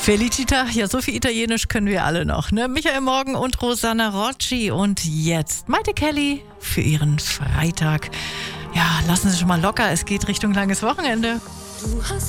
Felicita, ja, so viel Italienisch können wir alle noch, ne? Michael Morgen und Rosanna Rocci. Und jetzt Maite Kelly für ihren Freitag. Ja, lassen Sie schon mal locker, es geht Richtung langes Wochenende. Du hast